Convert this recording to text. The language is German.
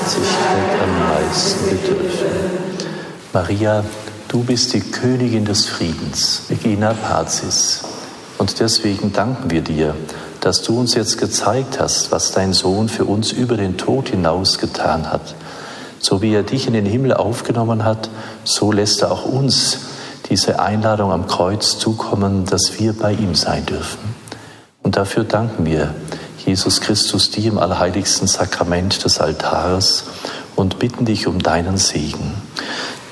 Barmherzigkeit am meisten bedürfen. Maria, du bist die Königin des Friedens, Regina Pacis. Und deswegen danken wir dir, dass du uns jetzt gezeigt hast, was dein Sohn für uns über den Tod hinaus getan hat. So wie er dich in den Himmel aufgenommen hat, so lässt er auch uns diese Einladung am Kreuz zukommen, dass wir bei ihm sein dürfen. Und dafür danken wir, Jesus Christus, dir im allerheiligsten Sakrament des Altars und bitten dich um deinen Segen.